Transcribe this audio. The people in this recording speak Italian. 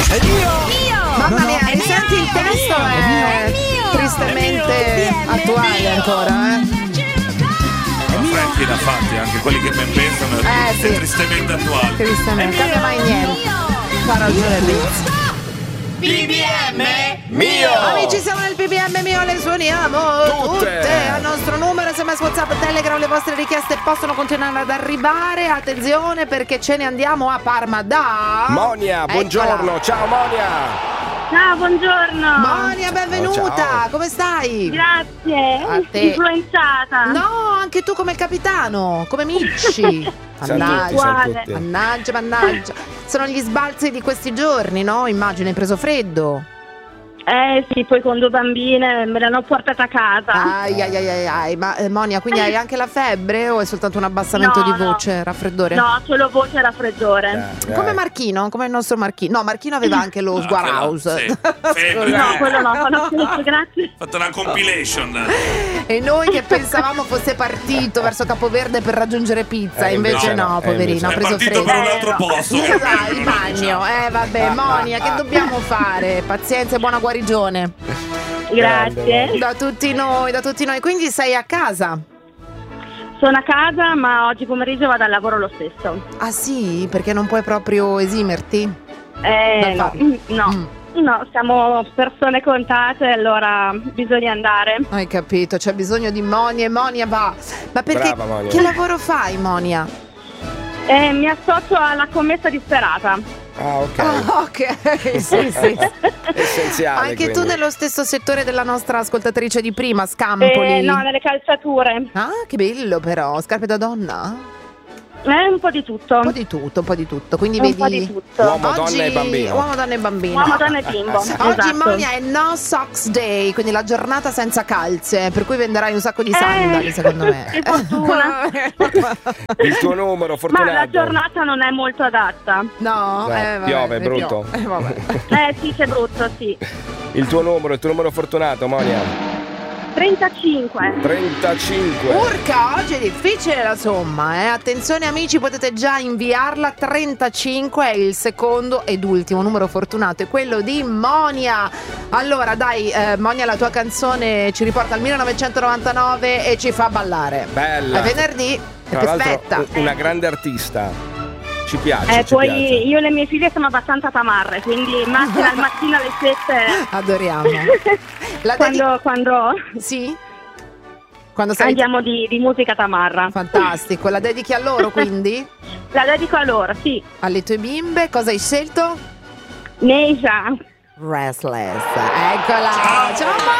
È mio! Mamma mia, risenti il testo, è tristemente attuale ancora, Franchi l'ha fatti, anche quelli che ben pensano, sì. è tristemente attuale. Tristemente, non cambia mai niente. Fa ragione Blitz. BBM mio! Amici, siamo nel BBM mio, le suoniamo tutte al nostro numero SMS, WhatsApp, Telegram. Le vostre richieste possono continuare ad arrivare. Attenzione, perché ce ne andiamo a Parma da Monia, buongiorno. Ciao Monia. Ciao, buongiorno. Monia, benvenuta. Ciao. Come stai? Grazie. A te. Influenzata. No, anche tu come il capitano, come Micci. Uguale. Mannaggia. Sono gli sbalzi di questi giorni, no? Immagino hai preso freddo. Sì, poi con 2 bambine me l'hanno portata a casa. Ai. Ma Monia, quindi hai anche la febbre o è soltanto un abbassamento di voce, raffreddore? No, solo voce e raffreddore. Come Marchino, come il nostro Marchino. No, Marchino aveva anche lo Sguaraus. Sì. Febbre. No, quello no, grazie. Ho fatto una compilation. E noi che pensavamo fosse partito verso Capoverde per raggiungere pizza, invece no, poverino, ha È preso partito freddo. per un altro posto. Il bagno, vabbè, Monia, che dobbiamo fare? Pazienza e buona guarigione. Grazie. Da tutti noi. Quindi sei a casa? Sono a casa, ma oggi pomeriggio vado al lavoro lo stesso. Ah sì? Perché non puoi proprio esimerti? No, siamo persone contate, allora bisogna andare. Hai capito, c'è bisogno di Monia e Monia va. Ma perché? Brava, Monia. Che lavoro fai, Monia? Mi associo alla commessa disperata. Ah, ok. Ok, sì. Essenziale. Anche tu quindi. nello stesso settore della nostra ascoltatrice di prima, Scampoli. No, nelle calzature. Ah, che bello però, scarpe da donna? Un po' di tutto. Un po' di tutto. Quindi Un vedi po' di tutto. Uomo, donna e bambino. Uomo, donna e bambino. Uomo, donna e bimbo. Oggi Esatto. Monia è No Socks Day, quindi la giornata senza calze, per cui venderai un sacco di sandali, secondo me. Che fortuna. Il tuo numero, Ma fortunato. la giornata non è molto adatta. No, No, piove, è brutto. Vabbè. Sì, c'è brutto, sì. Il tuo numero fortunato, Monia. 35. 35. Urca, oggi è difficile la somma, Attenzione amici, potete già inviarla. 35 è il secondo ed ultimo numero fortunato, è quello di Monia. Allora dai, Monia, la tua canzone ci riporta al 1999 e ci fa ballare. Bella. È venerdì, è Tra l'altro, perfetta. una grande artista. Ci piace. ci Poi piace. io e le mie figlie siamo abbastanza tamarre, quindi al mattino alle 7. Adoriamo. La Quando Sì? Quando sei... andiamo di musica tamarra. Fantastico, la dedichi a loro quindi? La dedico a loro, sì. Alle tue bimbe, cosa hai scelto? Neja. Restless, eccola. Ciao